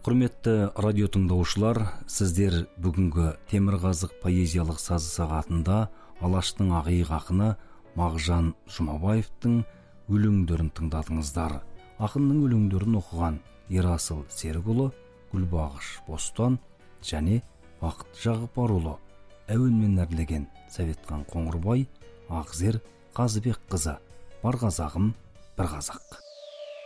Құрметті радио тыңдаушылар, сіздер бүгінгі Темірқазық поэзиялық сазы сағатында Алаштың ақиық ақыны Мағжан Жұмабаевтың өлеңдерін тыңдадыңыздар. Ақынның өлеңдерін оқыған Ерасыл Серікұлы, Гүлбағыш Бостан және Бақыт Жағыпарұлы. Әуенмен әрлеген Советхан Қоңырбай, Ақзер Қазыбек қызы. Бар қазағым, бір қазақ.